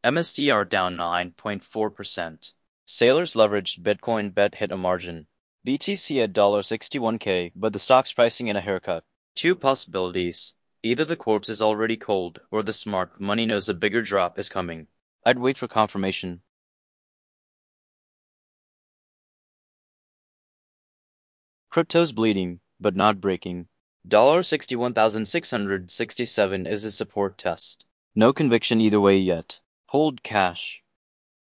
MSTR down 9.4%. Sailors leveraged Bitcoin bet hit a margin. BTC at $61K, but the stock's pricing in a haircut. Two possibilities. Either the corpse is already cold, or the smart money knows a bigger drop is coming. I'd wait for confirmation. Crypto's bleeding, but not breaking. $61,667 is a support test. No conviction either way yet. Hold cash.